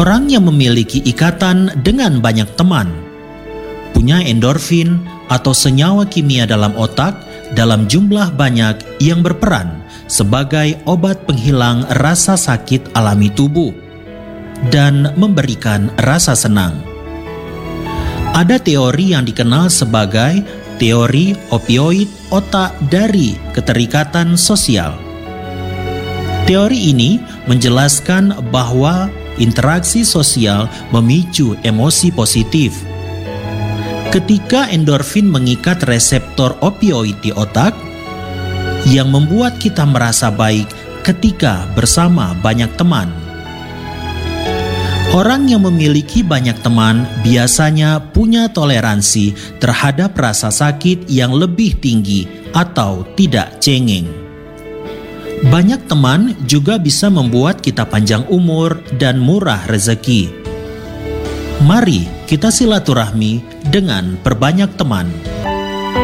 Orang yang memiliki ikatan dengan banyak teman punya endorfin atau senyawa kimia dalam otak dalam jumlah banyak yang berperan sebagai obat penghilang rasa sakit alami tubuh dan memberikan rasa senang. Ada teori yang dikenal sebagai teori opioid otak dari keterikatan sosial. Teori ini menjelaskan bahwa interaksi sosial memicu emosi positif. Ketika endorfin mengikat reseptor opioid di otak, yang membuat kita merasa baik ketika bersama banyak teman. Orang yang memiliki banyak teman biasanya punya toleransi terhadap rasa sakit yang lebih tinggi atau tidak cengeng. Banyak teman juga bisa membuat kita panjang umur dan murah rezeki. Mari kita silaturahmi dengan perbanyak teman.